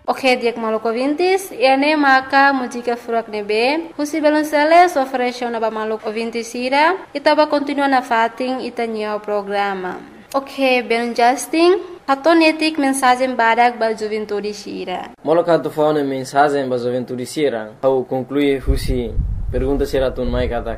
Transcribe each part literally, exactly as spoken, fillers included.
Ok, diak maluco ouvintes, e ane maka música furak nebe, husi balonceles oferece na ba maluco ouvintes ira, itaba continua na fating itanyo programa. Ok, ben Justin, hatonetik mensagem badak ba juventude sira. Moloka to faune mensagem ba juventude sira, au conclui husi pergunta sira tun mai katak.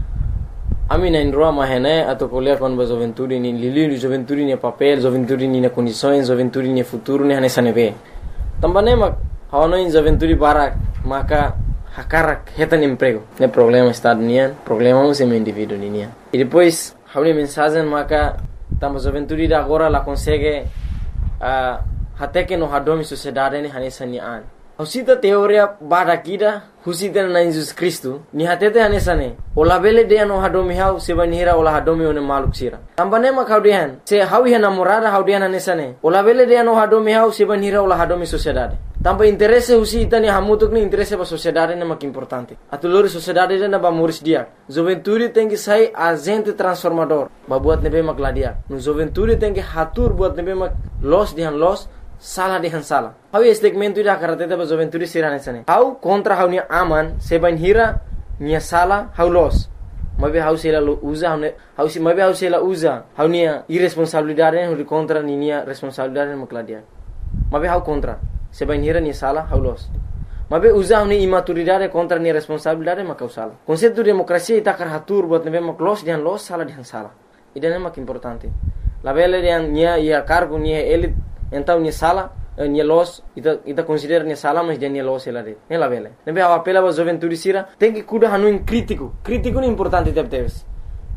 Ami na indroa mahene atau kuliah kon ba juventude ni lili juventude ni papel, juventude ni na condições, juventude ni futuro ni hanesa nebe. Tambane mak hawana in juventude barak maka hakarak hetan emprego. Ne problema estado nian, problema um sem indivíduo nian. E depois hauni mensagem maka tamba juventude da agora la consegue uh, até que no hadomi sociedade ni hanesa ni an. Husita teoria bada kida husita na Jesus Cristo ni hatete hanesa ne ola bele de no hadomi hau seba nihira ola hadomi one maluk sira tambane ma kaudian se hau ya namorada haudian hanesa ne ola bele de no hadomi hau seba nihira ola hadomi sociedade tamba interesse husita ni hamutuk ni interesse ba sociedade ne mak importante atulori sociedade na ba muris dia juventude tem que sai agente transformador ba buat nebe mak ladia no juventude tem que hatur buat nebe mak los dihan los salah dihan salah. Hau segmento ida karate ba juventude sirane sane. Hau kontra hau ni aman seban hira nia salah hau los. Mabe hau sela usa hau hau si mabe hau sela usa hau nia irresponsabilidade hau kontra ni nia responsabilidade makladia. Mabe hau kontra seban hira nia salah hau los. Mabe usa hau ni imaturidade kontra nia responsabilidade makau salah. Konsepto demokrasia ita kar hatur buat nebe mak los dihan los salah dihan salah. Idane mak importante. La bele dihan nia ia cargo nia elit então nia sala nia los ita ita considera nia sala mas dia nia los ela de ela vele nebe a apela ba juventude sira tem que cuida hanu in crítico crítico é importante tep teves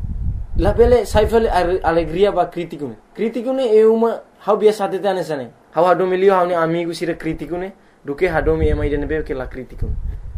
la vele saifel alegria ba crítico ne crítico ne é uma hau biasa tete anesane hau hado milio hau ni amigo sira crítico ne do que hado mi emai de nebe que la crítico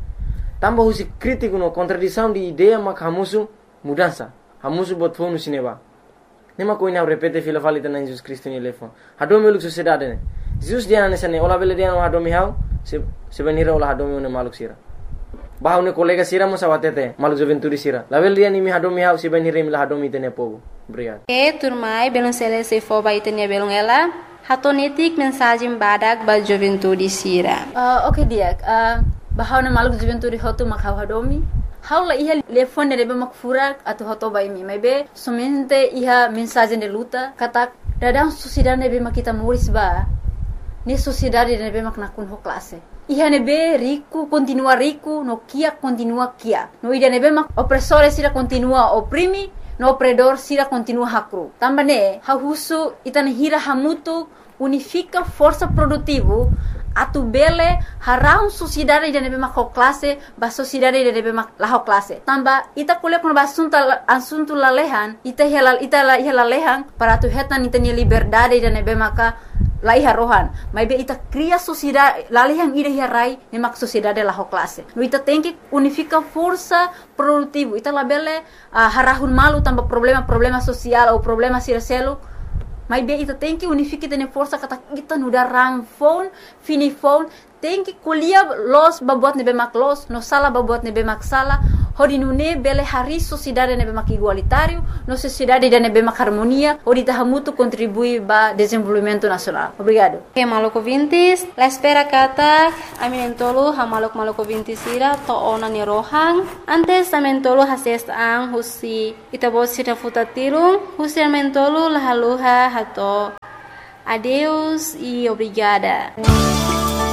tamba husi crítico no contradição de ideia mak hamusu mudança hamusu bot fonu sineba nema ko ina repete fila falita na Jesus Cristo ni lefo hado meluk sociedade ne Jesus dia na sane ola bele dia no hado mi hau se se benira ola hado mi ne maluk sira bahau ne kolega sira mo sawatete maluk juventude sira la bele dia ni mi hado mi hau se benira mi la hado mi tene povo obrigado e turmai belon sele se fo ba itene belon ela hatonetik mensagem badak ba juventude sira uh, okay dia uh, bahau ne maluk juventude hotu makau hado mi Haula iha telefone nebe makfurak atau hoto bai mi mebe somente iha mensagem de luta kata dadang sociedade nebe makita muris ba ni sociedade nebe mak nakun ho classe iha nebe rico continua rico no kia continua kia no ida nebe mak opressore sira continua oprimi no opredor sira continua hakru tambane ha husu itane hira hamutu unifica força produtivo atu bele harau sociedade de nebe mak classe ba sociedade de nebe mak la classe tamba ita kuliah kon basunta asunto lalehan ita helal ita la helalehan para tu hetan ita ni liberdade de nebe maka la iha rohan mai be ita cria sociedade lalehan ida hirai ne mak sociedade la classe no ita tem que unifica força produtivo ita la bele uh, harahun malu tamba problema problema social ou problema sircelo Mas bem, ita tem que unificar tene força kata kita nuda rang phone, fini phone, tem que kuliah los babuat nebe mak los, no sala babuat nebe mak sala, hodi nune bele hari sociedade nebe mak igualitário, no sociedade de nebe mak harmonia, hodi tahamutu contribui ba desenvolvimento nacional. Obrigado. Okay, maloko vintis, la espera kata aminentolo ha malok maloko vintis ira to ona ni rohang, antes amentolo hases ang husi itabo sita futatirung, husi amentolo lahaluha hato. Adeus e obrigada.